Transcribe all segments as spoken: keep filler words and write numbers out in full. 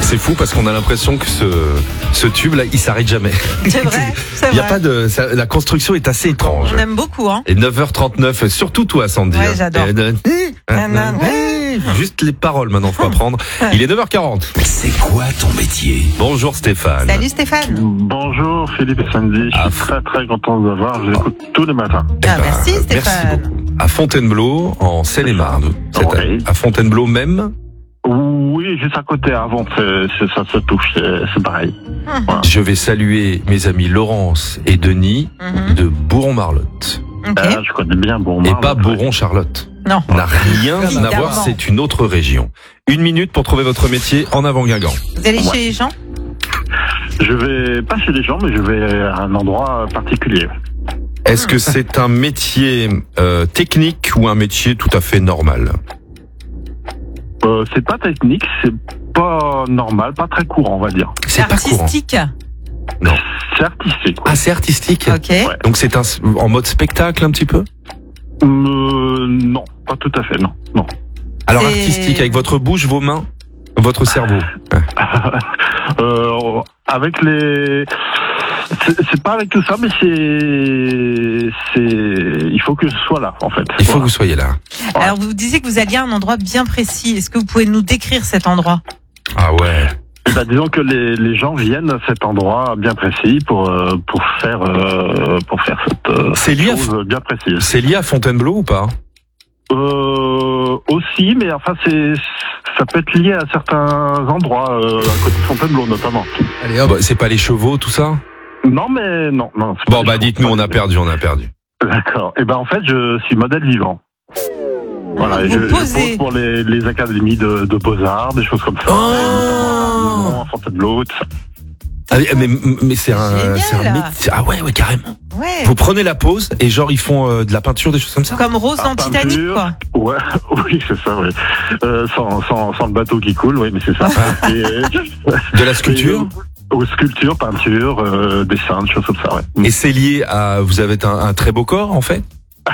C'est fou parce qu'on a l'impression que ce, ce tube là, il s'arrête jamais. C'est vrai, c'est Il y a vrai. pas de, ça, la construction est assez étrange. On aime beaucoup, hein. Et neuf heures trente-neuf, surtout toi, Sandy. Ouais, j'adore. Et de- Juste les paroles maintenant, faut apprendre. Il est neuf heures quarante. C'est quoi ton métier? Bonjour Stéphane. Salut Stéphane. Bonjour Philippe et Sandy, je suis Ah. très très content de vous avoir, je vous écoute tous les matins. Eh Ah, ben, merci, Merci Stéphane. beaucoup. À Fontainebleau, en Seine-et-Marne. C'est à- Oui. à Fontainebleau même. Oui, juste à côté, avant, c'est, c'est- ça se touche, c'est, c'est pareil. Voilà. Je vais saluer mes amis Laurence et Denis Mhm. de Bourron-Marlotte. Ok. Ah, je connais bien Bourron. Et pas Bourron-Charlotte. Non. N'a rien à Évidemment. voir, c'est une autre région. Une minute pour trouver votre métier en avant Guingamp. Vous allez Ouais. chez les gens? Je vais pas chez les gens, mais je vais à un endroit particulier. Est-ce que c'est un métier euh, technique ou un métier tout à fait normal? Euh, c'est pas technique, c'est pas normal, pas très courant, on va dire. C'est pas courant. Artistique. C'est artistique. Ah, c'est artistique. Ok. Ouais. Donc c'est un en mode spectacle un petit peu. Euh, non, pas tout à fait, non, non. Alors C'est- artistique avec votre bouche, vos mains, votre cerveau. Ouais. euh, avec les, c'est, c'est pas avec tout ça, mais c'est, c'est, il faut que je sois là, en fait. Il faut que Voilà. vous soyez là. Alors, vous disiez que vous alliez à un endroit bien précis. Est-ce que vous pouvez nous décrire cet endroit? Ah ouais. Eh ben, disons que les, les gens viennent à cet endroit bien précis pour euh, pour faire euh, pour faire cette euh, C'est lié à chose bien précise. C'est lié à Fontainebleau ou pas? Euh, aussi, mais enfin c'est ça peut être lié à certains endroits euh, à côté de Fontainebleau notamment. Allez hop. Bah, c'est pas les chevaux, tout ça? Non mais non non. c'est Bon pas bah des dites-nous, choses. on a perdu, on a perdu. D'accord. Et ben en fait je suis modèle vivant. Voilà, et Vous je, je posez. pose pour les, les académies de, de beaux-arts, des choses comme ça. Oh Notamment à Fontainebleau, tout ça. Ah, mais mais c'est un, Génial. c'est un métier. Ah ouais, ouais, carrément. Ouais. Vous prenez la pause et genre ils font euh, de la peinture, des choses comme ça? Comme Rose Ah, dans Titanic, peinture. quoi. Ouais, oui, c'est ça, oui. Euh, sans, sans, sans le bateau qui coule, oui, mais c'est ça. Et, De la sculpture? Aux sculptures, peinture, euh, dessins, des choses comme ça, ouais. Et c'est lié à... Vous avez un, un très beau corps, en fait?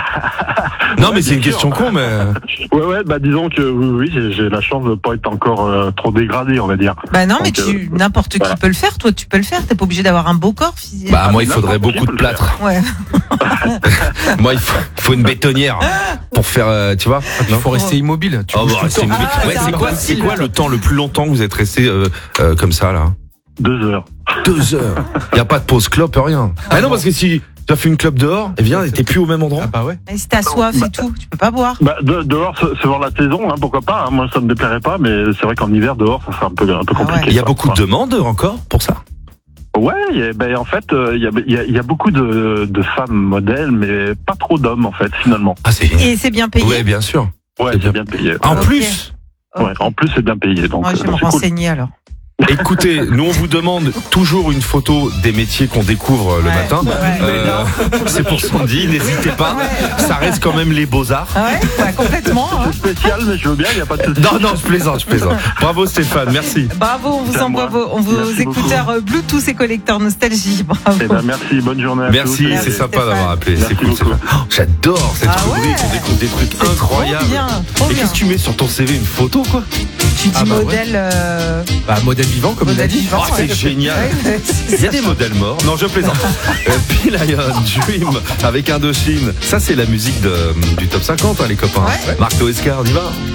Non, Ouais, mais c'est bien une sûr. question con, mais... Ouais, ouais, bah disons que oui, oui, j'ai, j'ai la chance de pas être encore euh, trop dégradé, on va dire. Bah non, mais Donc, tu, euh, n'importe qui voilà. peut le faire. Toi, tu peux le faire. T'es pas obligé d'avoir un beau corps physique. Bah, moi, il mais faudrait n'importe qui beaucoup de peut le faire. plâtre. Ouais. Moi, il faut, il faut une bétonnière pour faire, euh, tu vois? Il faut rester immobile. Tu Oh, bouges bah, tout le c'est temps. immobile. Ah, Ouais, c'est c'est quoi, c'est impossible. quoi le temps le plus longtemps que vous êtes resté euh, euh, comme ça, là? Deux heures. Deux heures. Il y a pas de pause clope, rien. Ah non, parce que si tu as fait une clope dehors, eh bien, t'es plus au même endroit. Ah bah ouais. Et si t'as soif et tout, tu peux pas boire. Bah de, dehors, c'est, c'est voir la saison, hein, pourquoi pas. Hein, moi, ça me déplairait pas, mais c'est vrai qu'en hiver, dehors, ça serait un peu, un peu Ah ouais. compliqué. Il y a quoi. beaucoup de demandes encore pour ça. Ouais, il y a- ben en fait, euh, il y, a, il y, a, il y a beaucoup de, de femmes modèles, mais pas trop d'hommes en fait, finalement. Ah, c'est... Et c'est bien payé. Ouais, bien sûr. Ouais, C'est c'est bien. bien payé. En Ok. plus, Ouais, en plus, c'est bien payé, donc Moi, je vais euh, me c'est cool. renseigner alors. écoutez, nous on vous demande toujours une photo des métiers qu'on découvre le Ouais. matin. Ouais. Euh, c'est pour Sandy, n'hésitez pas. Ça reste quand même les beaux-arts. Ah ouais, ouais, complètement. hein. C'est spécial, mais je veux bien, il n'y a pas de souci. Non, non, je plaisante, je plaisante. Bravo Stéphane, merci. Bravo, on vous C'est à envoie moi. vos, on vous Merci écouteurs euh, Bluetooth et collecteurs nostalgie. Bravo. Eh ben, merci, bonne journée à Merci, tous. c'est Et- sympa Stéphane. d'avoir appelé. Merci C'est cool. c'est beaucoup. cool. Oh, j'adore cette Ah rubrique, ouais. on découvre des trucs C'est incroyables. Trop bien, trop Et bien. qu'est-ce que tu mets sur ton C V, une photo quoi? Tu dis Ah bah ouais. modèle, euh, Bah modèle vivant comme il a modèle dit. vivant. Oh, c'est ouais. génial. Ouais, c'est Il y a ça. des modèles morts. Non, je plaisante. Euh, P-Lion, Dream avec Indochine. Ça, c'est la musique de, du top cinquante, hein, les copains. Ouais. Marco Escar, on y va.